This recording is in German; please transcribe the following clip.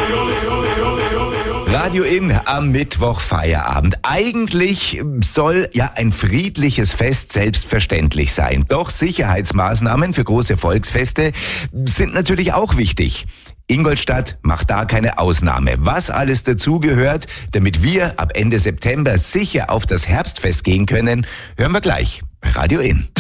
Radio In am Mittwoch Feierabend. Eigentlich soll ja ein friedliches Fest selbstverständlich sein. Doch Sicherheitsmaßnahmen für große Volksfeste sind natürlich auch wichtig. Ingolstadt macht da keine Ausnahme. Was alles dazugehört, damit wir ab Ende September sicher auf das Herbstfest gehen können, hören wir gleich bei Radio In.